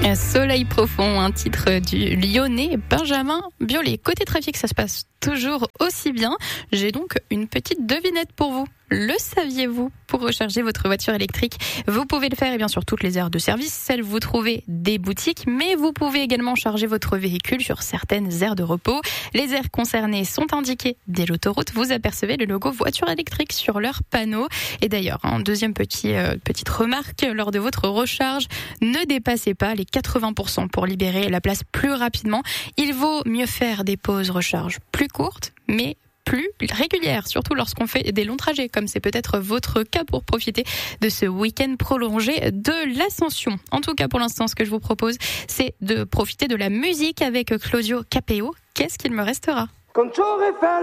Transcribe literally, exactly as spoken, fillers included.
Soleil profond, un titre du Lyonnais Benjamin Biolay. Côté trafic, ça se passe toujours aussi bien. J'ai donc une petite devinette pour vous. Le saviez-vous? Pour recharger votre voiture électrique, vous pouvez le faire et bien sûr toutes les aires de service, celles vous trouvez des boutiques, mais vous pouvez également charger votre véhicule sur certaines aires de repos. Les aires concernées sont indiquées dès l'autoroute. Vous apercevez le logo voiture électrique sur leur panneau. Et d'ailleurs, un deuxième petit, euh, petite remarque, lors de votre recharge, ne dépassez pas les quatre-vingts pour cent pour libérer la place plus rapidement. Il vaut mieux faire des pauses recharge plus courtes, mais plus régulière, surtout lorsqu'on fait des longs trajets, comme c'est peut-être votre cas pour profiter de ce week-end prolongé de l'Ascension. En tout cas, pour l'instant, ce que je vous propose, c'est de profiter de la musique avec Claudio Capéo. Qu'est-ce qu'il me restera ?